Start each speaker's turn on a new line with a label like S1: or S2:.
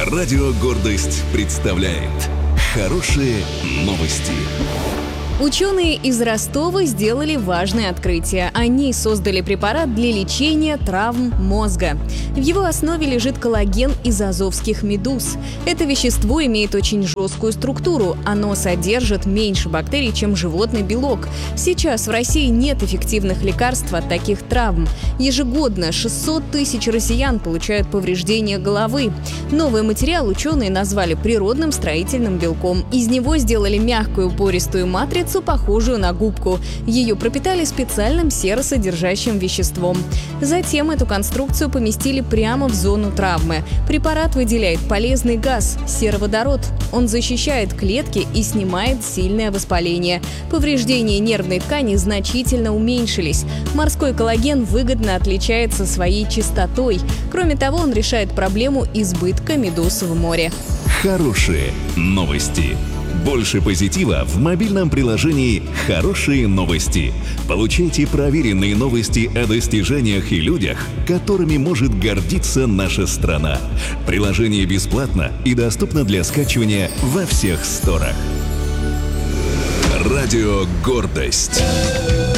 S1: Радио «Гордость» представляет хорошие новости.
S2: Ученые из Ростова сделали важное открытие. Они создали препарат для лечения травм мозга. В его основе лежит коллаген из азовских медуз. Это вещество имеет очень жесткую структуру. Оно содержит меньше бактерий, чем животный белок. Сейчас в России нет эффективных лекарств от таких травм. Ежегодно 600 тысяч россиян получают повреждения головы. Новый материал ученые назвали природным строительным белком. Из него сделали мягкую пористую матрицу, похожую на губку. Ее пропитали специальным серосодержащим веществом. Затем эту конструкцию поместили прямо в зону травмы. Препарат выделяет полезный газ – сероводород. Он защищает клетки и снимает сильное воспаление. Повреждения нервной ткани значительно уменьшились. Морской коллаген выгодно отличается своей чистотой. Кроме того, он решает проблему избытка медуз в море.
S1: Хорошие новости. Больше позитива в мобильном приложении «Хорошие новости». Получайте проверенные новости о достижениях и людях, которыми может гордиться наша страна. Приложение бесплатно и доступно для скачивания во всех сторах. Радио «Гордость».